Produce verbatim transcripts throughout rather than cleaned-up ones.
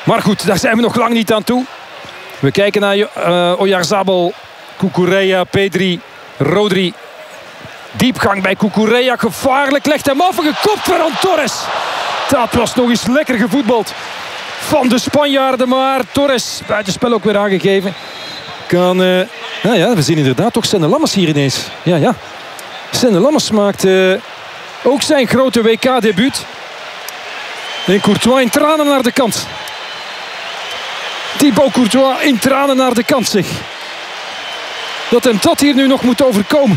Maar goed, daar zijn we nog lang niet aan toe. We kijken naar uh, Oyarzabal, Cucurella, Pedri, Rodri. Diepgang bij Cucurella, gevaarlijk, legt hem af en gekopt Ferran Torres. Dat was nog eens lekker gevoetbald van de Spanjaarden, maar Torres, buitenspel ook weer aangegeven. Kan, uh, nou ja, we zien inderdaad toch Senne Lammers hier ineens. Ja, ja. Senne Lammers maakt uh, ook zijn grote W K-debuut. En Courtois in tranen naar de kant. Thibaut Courtois in tranen naar de kant, zeg. Dat hem dat hier nu nog moet overkomen.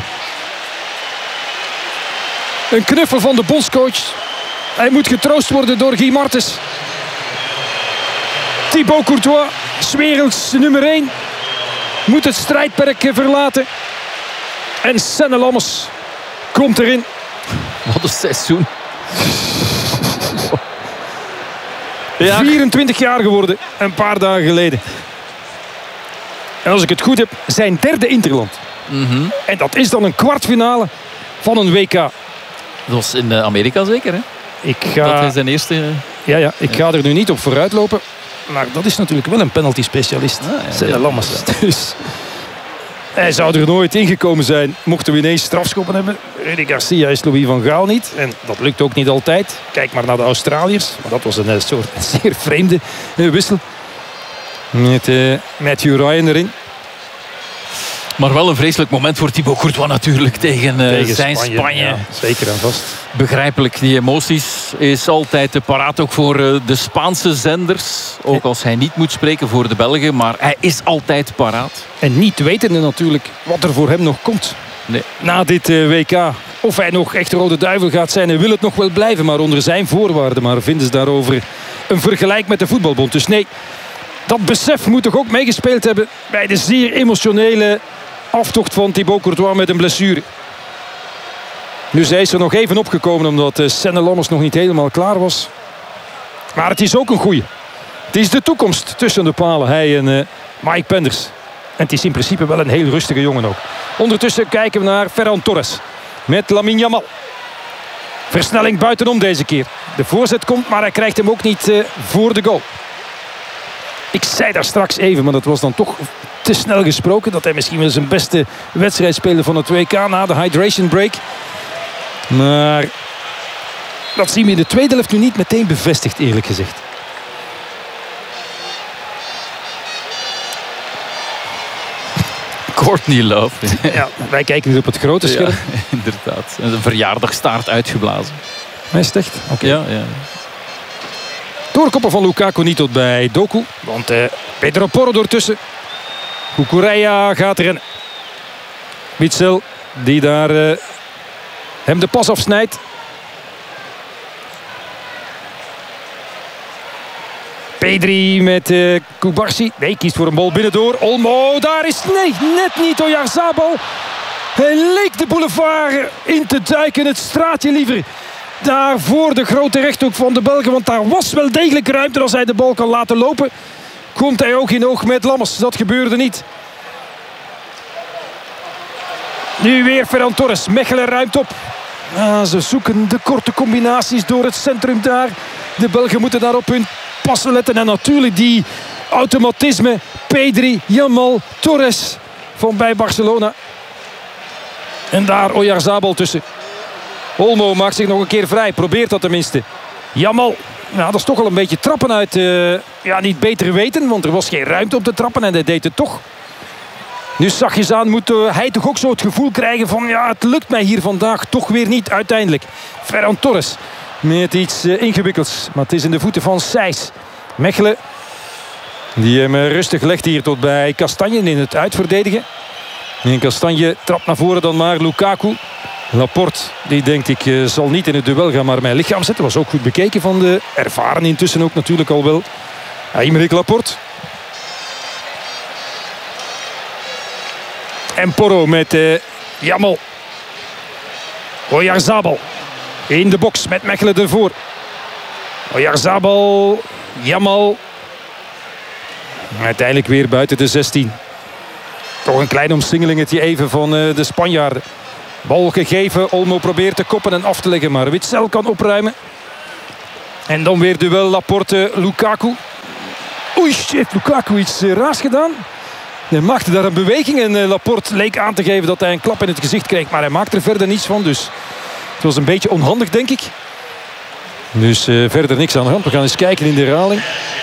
Een knuffel van de bondscoach. Hij moet getroost worden door Guy Martens. Thibaut Courtois, 's werelds nummer één. Moet het strijdperk verlaten. En Senne Lammers komt erin. Wat een seizoen. Ja. vierentwintig jaar geworden, een paar dagen geleden. En als ik het goed heb, zijn derde Interland. Mm-hmm. En dat is dan een kwartfinale van een W K. Dat was in Amerika zeker, hè? Ik ga... Dat is zijn eerste... Ja, ja, ik ga er nu niet op vooruit lopen. Maar dat is natuurlijk wel een penalty-specialist. Ah, ja, Senne ja, Lammers. ja. Dus hij zou er nooit ingekomen zijn. Mochten we ineens strafschoppen hebben. Rudy Garcia is Louis van Gaal niet. En dat lukt ook niet altijd. Kijk maar naar de Australiërs. Maar dat was een soort zeer vreemde wissel. Met uh, Matthew Ryan erin. Maar wel een vreselijk moment voor Thibaut Courtois natuurlijk tegen, uh, Tegen zijn Spanje. Spanje. Ja, zeker en vast. Begrijpelijk, die emoties is altijd te paraat ook voor uh, de Spaanse zenders. Ook als hij niet moet spreken voor de Belgen. Maar hij is altijd paraat. En niet wetende natuurlijk wat er voor hem nog komt. Nee. Na dit uh, W K. Of hij nog echt Rode Duivel gaat zijn. Hij wil het nog wel blijven, maar onder zijn voorwaarden. Maar vinden ze daarover een vergelijk met de voetbalbond. Dus nee, dat besef moet toch ook meegespeeld hebben bij de zeer emotionele aftocht van Thibaut Courtois met een blessure. Nu zij is er nog even opgekomen omdat uh, Senne Lammers nog niet helemaal klaar was. Maar het is ook een goeie. Het is de toekomst tussen de palen. Hij en uh, Mike Penders. En het is in principe wel een heel rustige jongen ook. Ondertussen kijken we naar Ferran Torres. Met Lamine Yamal. Versnelling buitenom deze keer. De voorzet komt, maar hij krijgt hem ook niet uh, voor de goal. Ik zei daar straks even, maar dat was dan toch te snel gesproken. Dat hij misschien wel zijn beste wedstrijd speelde van het W K na de hydration break. Maar dat zien we in de tweede helft nu niet meteen bevestigd, eerlijk gezegd. Courtney Love. Ja, wij kijken nu op het grote scherm. Ja, inderdaad. Een verjaardagstaart uitgeblazen. Hij is het echt? Oké. Okay. Ja, ja. Doorkoppen van Lukaku niet tot bij Doku. Want uh, Pedro Porro doortussen. Cucurella gaat erin. Witsel die daar uh, hem de pas afsnijdt. Pedri met uh, Kubarsi. Nee, kiest voor een bal binnendoor. Olmo, daar is... Nee, net niet Oyarzabal. Hij leek de boulevard in te duiken. Het straatje liever. Daar voor de grote rechthoek van de Belgen. Want daar was wel degelijk ruimte als hij de bal kan laten lopen. Komt hij ook in oog met Lammers. Dat gebeurde niet. Nu weer Ferran Torres. Mechelen ruimt op. Ah, ze zoeken de korte combinaties door het centrum daar. De Belgen moeten daar op hun passen letten. En natuurlijk die automatisme. Pedri, Yamal, Torres van bij Barcelona. En daar Oyarzabal tussen. Olmo maakt zich nog een keer vrij. Probeert dat tenminste. Yamal. Nou, dat is toch al een beetje trappen uit. Uh, ja, niet beter weten. Want er was geen ruimte op de trappen. En hij deed het toch. Nu zachtjes aan moet uh, hij toch ook zo het gevoel krijgen van... Ja, het lukt mij hier vandaag toch weer niet uiteindelijk. Ferran Torres. Met iets uh, ingewikkelds. Maar het is in de voeten van Sijs. Mechelen. Die hem uh, rustig legt hier tot bij Kastanje in het uitverdedigen. En Kastanje trapt naar voren dan maar Lukaku. Laporte, die denkt ik uh, zal niet in het duel gaan, maar mijn lichaam zetten. Was ook goed bekeken van de ervaren intussen ook natuurlijk al wel. Aymeric Laporte. En Porro met uh, Yamal. Oyarzabal. In de box met Mechelen ervoor. Oyarzabal. Yamal. Uiteindelijk weer buiten de zestien. Toch een klein omsingelingetje even van uh, de Spanjaarden. Bal gegeven. Olmo probeert te koppen en af te leggen. Maar Witsel kan opruimen. En dan weer duel Laporte-Lukaku. Oei, heeft Lukaku iets uh, raars gedaan? Hij maakte daar een beweging en uh, Laporte leek aan te geven dat hij een klap in het gezicht kreeg. Maar hij maakte er verder niets van, dus het was een beetje onhandig, denk ik. Dus uh, verder niks aan de hand. We gaan eens kijken in de herhaling.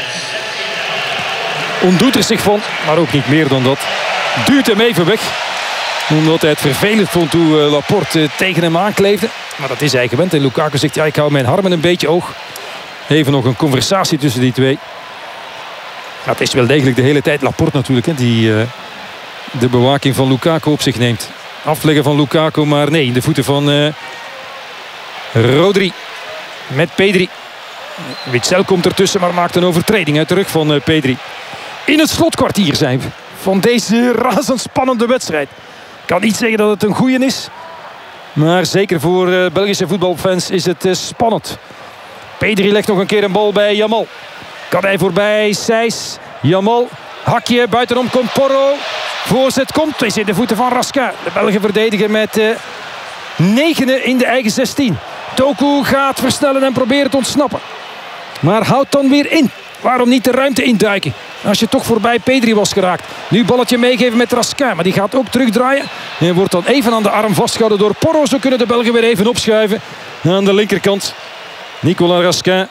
Ontdoet er zich van, maar ook niet meer dan dat. Duwt hem even weg. Omdat hij het vervelend vond hoe uh, Laporte uh, tegen hem aankleefde. Maar dat is hij gewend. En Lukaku zegt, ja, ik hou mijn armen een beetje oog. Even nog een conversatie tussen die twee. Ja, het is wel degelijk de hele tijd Laporte natuurlijk, hè, die uh, de bewaking van Lukaku op zich neemt. Afleggen van Lukaku, maar nee, in de voeten van uh, Rodri. Met Pedri. Witsel komt ertussen, maar maakt een overtreding uit de rug van uh, Pedri. In het slotkwartier zijn we van deze razendspannende wedstrijd. Ik kan niet zeggen dat het een goeie is. Maar zeker voor uh, Belgische voetbalfans is het uh, spannend. Pedri legt nog een keer een bal bij Yamal. Kan hij voorbij Sijs. Yamal. Hakje. Buitenom komt Porro. Voorzet komt. Is in de voeten van Raskin. De Belgen verdedigen met uh, negenen in de eigen zestien. Doku gaat versnellen en proberen te ontsnappen. Maar houdt dan weer in. Waarom niet de ruimte induiken? Als je toch voorbij Pedri was geraakt. Nu balletje meegeven met Raskin. Maar die gaat ook terugdraaien. En wordt dan even aan de arm vastgehouden door Porro. Zo kunnen de Belgen weer even opschuiven. Aan de linkerkant. Nicolas Raskin.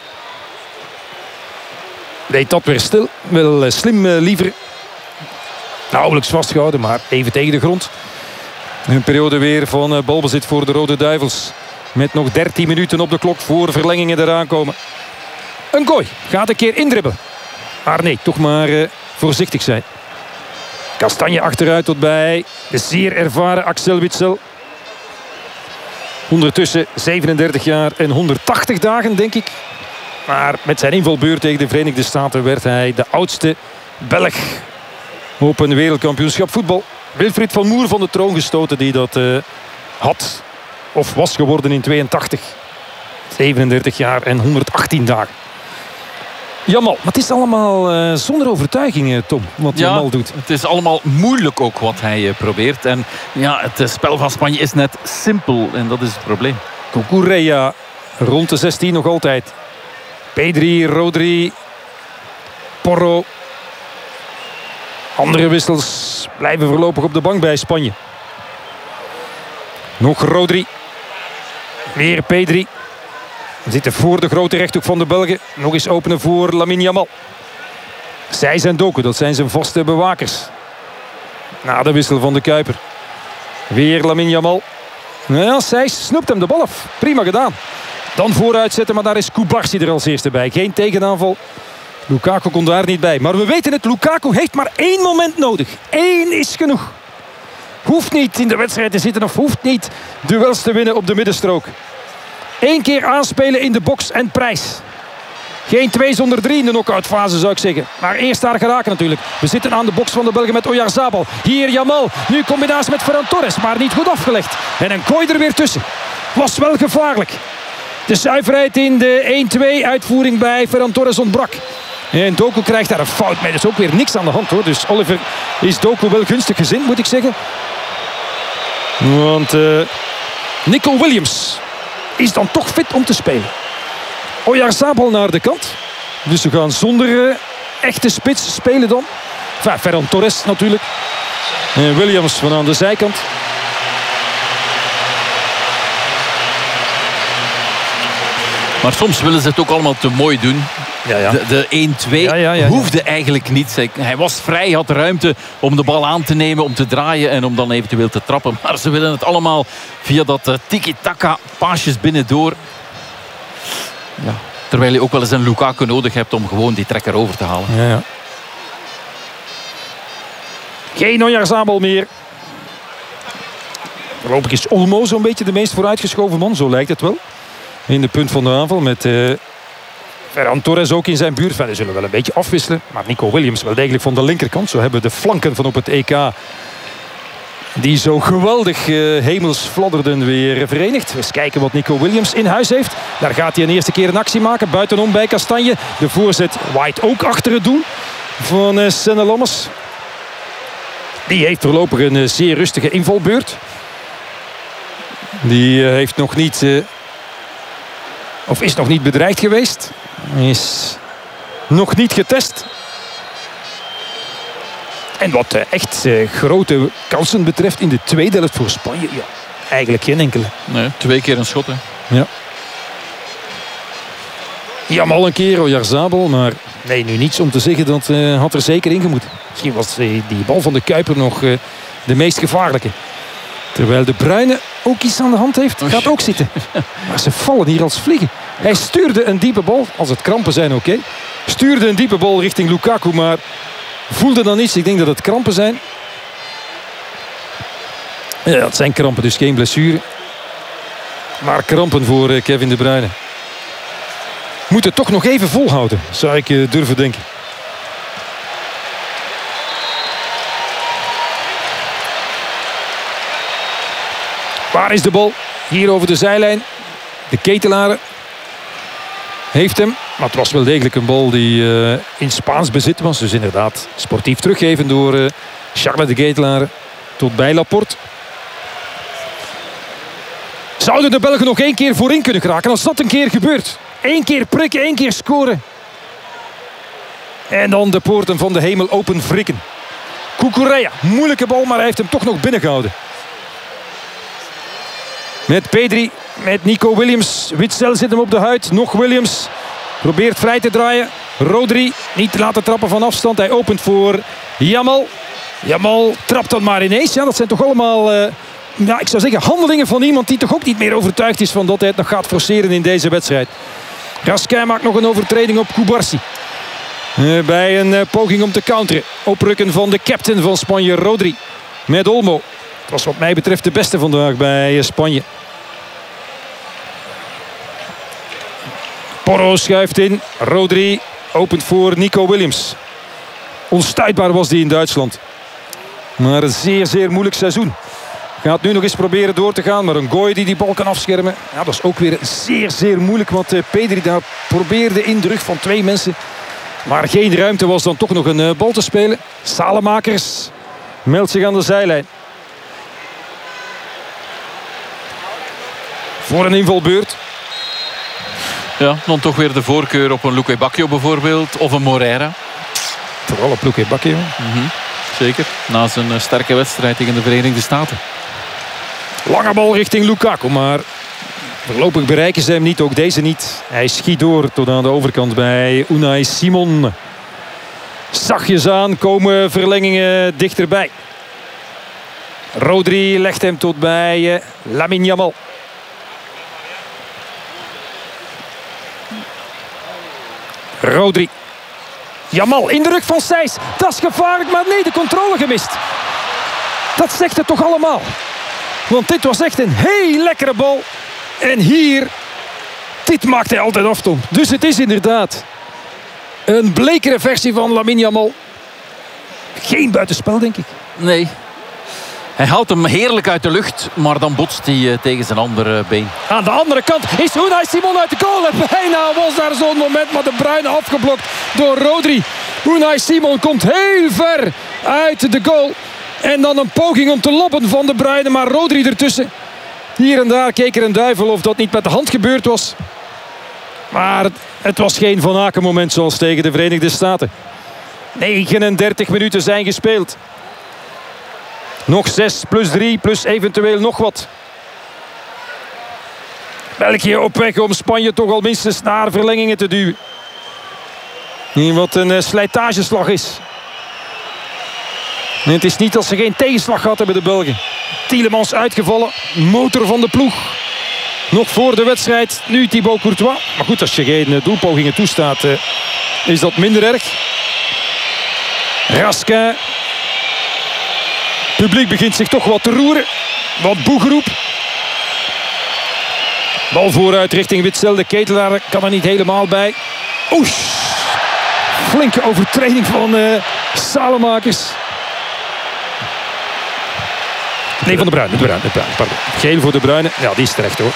Deed dat weer stil. Wel uh, slim uh, liever. Nauwelijks vastgehouden. Maar even tegen de grond. Een periode weer van uh, balbezit voor de Rode Duivels. Met nog dertien minuten op de klok voor verlengingen eraan komen. Een gooi. Gaat een keer indribbelen. Maar nee, toch maar uh, voorzichtig zijn. Kastanje achteruit tot bij de zeer ervaren Axel Witsel. Ondertussen zevenendertig jaar en honderdtachtig dagen, denk ik. Maar met zijn invalbeurt tegen de Verenigde Staten werd hij de oudste Belg op een wereldkampioenschap voetbal. Wilfried van Moer van de troon gestoten die dat uh, had of was geworden in tweeëntachtig. zevenendertig jaar en honderdachttien dagen. Jamal, maar het is allemaal uh, zonder overtuiging, Tom, wat ja, Jamal doet. Het is allemaal moeilijk ook wat hij uh, probeert. En ja, het uh, spel van Spanje is net simpel en dat is het probleem. Cucurella rond de zestien nog altijd. Pedri, Rodri, Porro. Andere wissels blijven voorlopig op de bank bij Spanje. Nog Rodri. Weer Pedri. We zitten voor de grote rechthoek van de Belgen. Nog eens openen voor Lamine Yamal. Zij zijn Doku, dat zijn zijn vaste bewakers. Na de wissel van de Kuiper. Weer Lamine Yamal. Ja, zij snoept hem de bal af. Prima gedaan. Dan vooruit zetten, maar daar is Kubarsi er als eerste bij. Geen tegenaanval. Lukaku kon daar niet bij. Maar we weten het, Lukaku heeft maar één moment nodig. Eén is genoeg. Hoeft niet in de wedstrijd te zitten of hoeft niet duels te winnen op de middenstrook. Eén keer aanspelen in de box en prijs. Geen twee zonder drie in de knock-outfase zou ik zeggen. Maar eerst daar geraken natuurlijk. We zitten aan de box van de Belgen met Oyarzabal. Hier Yamal. Nu combinatie met Ferran Torres. Maar niet goed afgelegd. En een kooi er weer tussen. Was wel gevaarlijk. De zuiverheid in de één-twee uitvoering bij Ferran Torres ontbrak. En Doku krijgt daar een fout mee. Er is ook weer niks aan de hand hoor. Dus Oliver is Doku wel gunstig gezind moet ik zeggen. Want uh, Nico Williams is dan toch fit om te spelen. Oyarzabal naar de kant. Dus we gaan zonder uh, echte spits spelen dan. Enfin, Ferran Torres natuurlijk. En Williams van aan de zijkant. Maar soms willen ze het ook allemaal te mooi doen. Ja, ja. De, de één-twee ja, ja, ja, hoefde ja. eigenlijk niet. Hij was vrij, had ruimte om de bal aan te nemen, om te draaien en om dan eventueel te trappen. Maar ze willen het allemaal via dat uh, tiki-taka, paasjes binnendoor. Ja. Terwijl je ook wel eens een Lukaku nodig hebt om gewoon die trekker over te halen. Ja, ja. Geen Oyarzabal meer. Voorlopig is Olmo zo'n beetje de meest vooruitgeschoven man. Zo lijkt het wel. In de punt van de aanval met uh, Ferran Torres ook in zijn buurt. Enfin, zullen wel een beetje afwisselen. Maar Nico Williams wel degelijk van de linkerkant. Zo hebben we de flanken van op het E K. Die zo geweldig uh, hemels fladderden weer verenigd. Eens kijken wat Nico Williams in huis heeft. Daar gaat hij een eerste keer een actie maken. Buitenom bij Kastanje. De voorzet White ook achter het doel van uh, Senne Lammers. Die heeft voorlopig een uh, zeer rustige invalbeurt. Die uh, heeft nog niet... Uh, Of is nog niet bedreigd geweest. Is nog niet getest. En wat uh, echt uh, grote kansen betreft in de tweede helft voor Spanje, ja, eigenlijk geen enkele. Nee, twee keer een schot, hè. Ja. Jamal een keer, Oyarzabal, maar nee, nu niets om te zeggen dat uh, had er zeker in gemoeten. Misschien was uh, die bal van de Kuiper nog uh, de meest gevaarlijke. Terwijl de Bruyne ook iets aan de hand heeft, gaat ook zitten. Maar ze vallen hier als vliegen. Hij stuurde een diepe bal, als het krampen zijn oké. Okay. Stuurde een diepe bal richting Lukaku, maar voelde dan iets. Ik denk dat het krampen zijn. Ja, het zijn krampen, dus geen blessure. Maar krampen voor uh, Kevin De Bruyne. Moet het toch nog even volhouden, zou ik uh, durven denken. Waar is de bal? Hier over de zijlijn. De Ketelaar heeft hem. Maar het was wel degelijk een bal die uh, in Spaans bezit was. Dus inderdaad sportief teruggeven door uh, Charles de Ketelaar tot bij Laporte. Zouden de Belgen nog één keer voorin kunnen geraken als dat een keer gebeurt? Eén keer prikken, één keer scoren. En dan de poorten van de hemel open wrikken. Cucurella, moeilijke bal, maar hij heeft hem toch nog binnengehouden. Met Pedri, met Nico Williams. Witsel zit hem op de huid. Nog Williams. Probeert vrij te draaien. Rodri niet te laten trappen van afstand. Hij opent voor Jamal. Jamal trapt dan maar ineens. Ja, dat zijn toch allemaal, uh, ja, ik zou zeggen, handelingen van iemand die toch ook niet meer overtuigd is van dat hij het nog gaat forceren in deze wedstrijd. Raskin maakt nog een overtreding op Cubarsi. Uh, bij een uh, poging om te counteren. Oprukken van de captain van Spanje, Rodri. Met Olmo. Het was wat mij betreft de beste vandaag bij uh, Spanje. Porro schuift in. Rodri opent voor Nico Williams. Onstuitbaar was die in Duitsland. Maar een zeer, zeer moeilijk seizoen. Gaat nu nog eens proberen door te gaan. Maar een gooi die die bal kan afschermen. Ja, dat is ook weer zeer, zeer moeilijk. Want uh, Pedri daar probeerde in de rug van twee mensen. Maar geen ruimte was dan toch nog een uh, bal te spelen. Salemakers meldt zich aan de zijlijn. Voor een invalbeurt. Ja, dan toch weer de voorkeur op een Luque Bacchio bijvoorbeeld. Of een Moreira. Vooral op Luque Bacchio. Mm-hmm. Zeker. Na zijn uh, sterke wedstrijd tegen de Verenigde Staten. Lange bal richting Lukaku. Maar voorlopig bereiken ze hem niet. Ook deze niet. Hij schiet door tot aan de overkant bij Unai Simon. Zachtjes aan komen verlengingen dichterbij. Rodri legt hem tot bij uh, Lamine Yamal. Rodri. Yamal in de rug van Sijs. Dat is gevaarlijk, maar nee, de controle gemist. Dat zegt het toch allemaal. Want dit was echt een heel lekkere bal. En hier, dit maakt hij altijd af, Tom. Dus het is inderdaad een blekere versie van Lamine Yamal. Geen buitenspel, denk ik. Nee. Hij haalt hem heerlijk uit de lucht, maar dan botst hij uh, tegen zijn andere been. Aan de andere kant is Unai Simon uit de goal. En bijna was daar zo'n moment, maar de Bruyne afgeblokt door Rodri. Unai Simon komt heel ver uit de goal. En dan een poging om te loppen van de Bruyne, maar Rodri ertussen. Hier en daar keek er een duivel of dat niet met de hand gebeurd was. Maar het was geen Van Aken moment zoals tegen de Verenigde Staten. negenendertig minuten zijn gespeeld. Nog zes, plus drie, plus eventueel nog wat. België op weg om Spanje toch al minstens naar verlengingen te duwen. Wat een uh, slijtageslag is. En het is niet dat ze geen tegenslag gehad hebben, de Belgen. Tielemans uitgevallen, motor van de ploeg. Nog voor de wedstrijd, nu Thibaut Courtois. Maar goed, als je geen uh, doelpogingen toestaat, uh, is dat minder erg. Raskin. Het publiek begint zich toch wat te roeren. Wat boegeroep. Bal vooruit richting Witsel. De Ketelaar kan er niet helemaal bij. Oesh. Flinke overtreding van uh, Salemakers. Nee, van de Bruyne. De Bruyne, de Bruyne pardon. Geel voor de Bruyne. Ja, die is terecht hoor.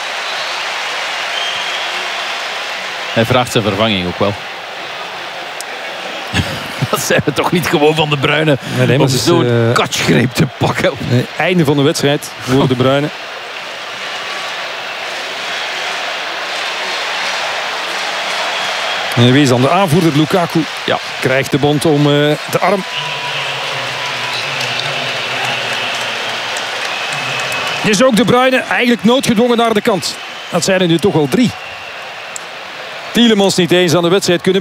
Hij vraagt zijn vervanging ook wel. Dat zijn we toch niet gewoon van de Bruyne. Nee, nee, om zo'n uh, katschgreep te pakken. Nee, einde van de wedstrijd voor de Bruyne. En wie is dan de aanvoerder? Lukaku. Ja. Krijgt de band om uh, de arm. Dus ook De Bruyne eigenlijk noodgedwongen naar de kant. Dat zijn er nu toch al drie. Tielemans niet eens aan de wedstrijd kunnen